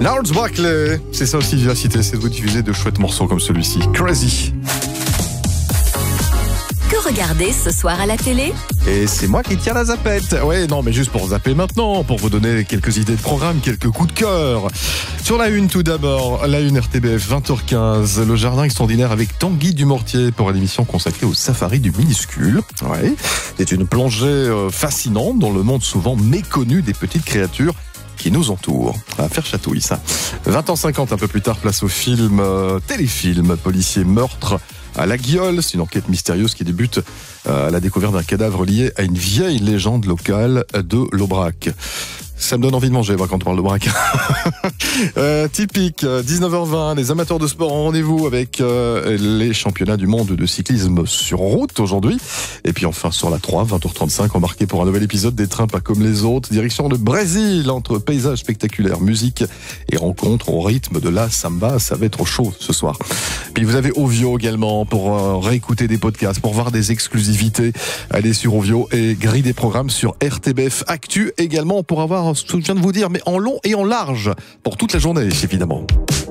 Gnarls Barkley, c'est ça aussi Vivacité, c'est de vous diffuser de chouettes morceaux comme celui-ci. Crazy. Que regarder ce soir à la télé ? Et c'est moi qui tiens la zapette. Ouais, non, mais juste pour zapper maintenant, pour vous donner quelques idées de programme, quelques coups de cœur. Sur la une, tout d'abord, la une RTBF, 20h15, le jardin extraordinaire avec Tanguy Dumortier pour une émission consacrée au safari du minuscule. Ouais, c'est une plongée fascinante dans le monde souvent méconnu des petites créatures qui nous entourent. À faire chatouille, ça. 20h50, un peu plus tard, place au film, téléfilm, policier meurtre à La Guiole. C'est une enquête mystérieuse qui débute à la découverte d'un cadavre lié à une vieille légende locale de l'Aubrac. Ça me donne envie de manger quand on parle d'Aubrac. Typique, 19h20, les amateurs de sport ont rendez-vous avec les championnats du monde de cyclisme sur route aujourd'hui. Et puis enfin sur la 3, 20h35, embarqué pour un nouvel épisode des Trains pas comme les autres. Direction le Brésil, entre paysages spectaculaires, musique et rencontres au rythme de la samba. Ça va être chaud ce soir. Puis vous avez Ovio également pour réécouter des podcasts, pour voir des exclusivités. Allez sur Ovio et grille des programmes sur RTBF Actu également pour avoir ce que je viens de vous dire, mais en long et en large pour toute la journée, évidemment.